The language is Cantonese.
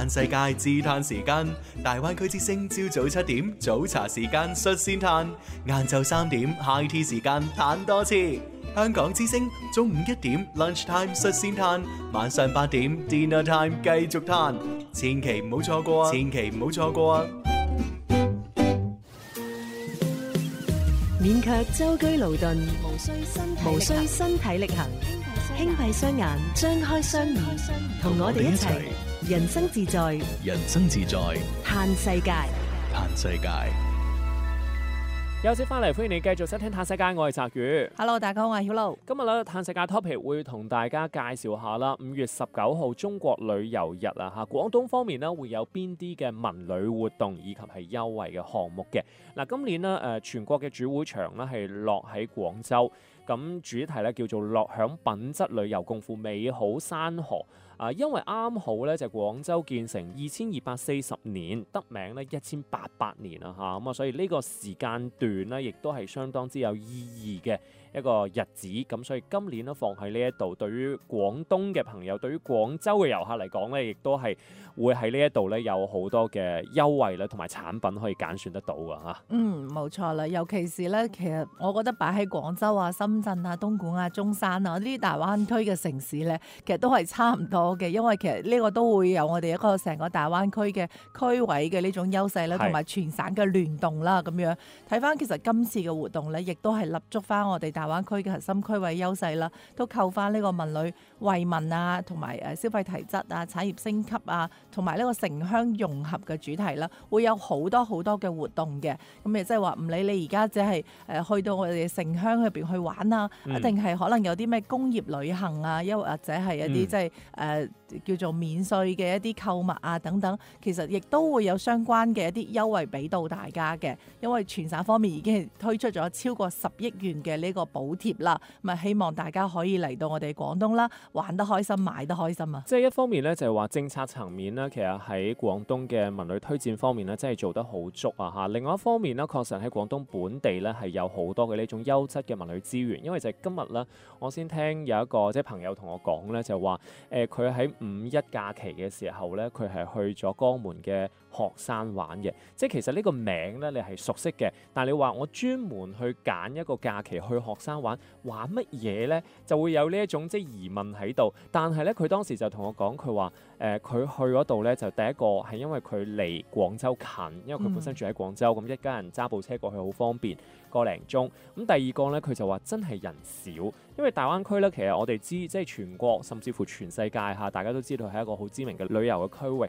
嘆世界自嘆時間，大灣區之聲朝早7點早茶時間率先嘆，晏晝3點 high tea 時間嘆多次。香港之聲中午1點 lunch time 率先嘆，晚上8點 dinner time 繼續嘆，千祈唔好錯過啊！千祈唔好錯過啊！ 免卻舟車勞頓，無需身體力行，輕閉雙眼，張開雙耳，同我哋一齊人生自在， 人生自在， 嘆世界。 嘆世界。 休息翻嚟，歡迎你繼續收聽《嘆世界》，我係澤宇。 Hello， 大家好，我係曉露。 今日咧，《嘆世界》topic 會同大家介紹下啦。5月19號中國旅遊日啊，嚇廣東方面咧會有邊啲嘅文旅活動以及係優惠嘅項目嘅。嗱，今年咧全國嘅主會場咧係落喺廣州，咁主題咧叫做樂享品質旅遊，共赴美好山河。因為啱好咧就廣州建成2240年，得名咧1800年啊嚇，咁啊所以呢個時間段咧亦都係相當之有意義嘅一個日子，咁所以今年咧放喺呢一度，對於廣東嘅朋友，對於廣州嘅遊客嚟講咧，亦都係會喺呢一度咧有好多嘅優惠啦，同埋產品可以揀選得到㗎嚇。 冇錯啦，尤其是咧，其實我覺得擺喺廣州啊、深圳啊、東莞啊、中山啊呢啲大灣區嘅城市咧，其實都係差唔多嘅，因為其實呢個都會有我哋一個成個大灣區嘅區位嘅呢種優勢啦，同埋全省嘅聯動啦咁樣。睇翻其實今次嘅活動咧，亦都係立足翻我哋大灣區嘅核心區位優勢啦，都扣翻呢個文旅惠民啊，同埋消費提質啊、產業升級啊，同埋呢個城鄉融合嘅主題啦，會有好多好多嘅活動嘅。咁亦即係話唔理你而家只係去到我哋城鄉入邊去玩啊，一定係可能有啲咩工業旅行啊，又或者係一啲即係叫做免稅嘅一啲購物啊等等，其實亦都會有相關嘅一啲優惠俾到大家嘅。因為全省方面已經係推出咗超過10億元嘅呢個補貼啦，咁啊希望大家可以嚟到我哋廣東啦，玩得開心，買得開心啊！ 即係一方面咧，就係話政策層面咧，其實喺廣東嘅文旅推薦方面咧，真係做得好足啊嚇。另外一方面咧，確實喺廣東本地咧係有好多嘅呢種優質嘅文旅資源。因為就係今日咧，我先聽有一個即係朋友同我講咧，就話佢喺5·1假期嘅時候咧，佢係去咗江門嘅學山玩嘅。即係其實呢個名咧，你係熟悉嘅，但係你話我專門去揀一個假期去學山玩乜嘢呢？就會有呢一種即係疑問喺度。但係咧，佢當時就同我講，佢話佢去嗰度咧，就第一個係因為佢離廣州近，因為佢本身住喺廣州，咁一家人揸部車過去好方便，1個零鐘。咁第二個咧，佢就話真係人少，因為大灣區咧，其實我哋知即係全國甚至乎全世界嚇，大家都知道係一個好知名嘅旅遊嘅區域。